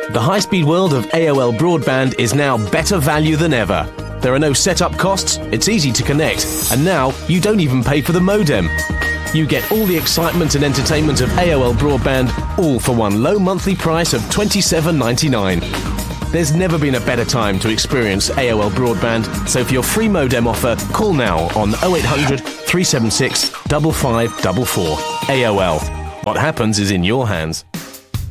The high-speed world of AOL broadband is now better value than ever. There are no setup costs, it's easy to connect, and now you don't even pay for the modem. You get all the excitement and entertainment of AOL broadband, all for one low monthly price of $27.99. There's never been a better time to experience AOL broadband, so for your free modem offer, call now on 0800 376 5544. AOL. What happens is in your hands.